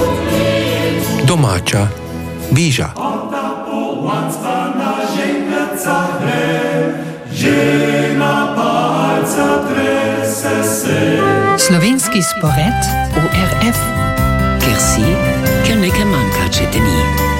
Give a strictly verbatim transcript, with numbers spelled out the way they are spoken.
Domača viža. Slovenski spored O R F. Ker si, ker nekaj manjka, če te ni.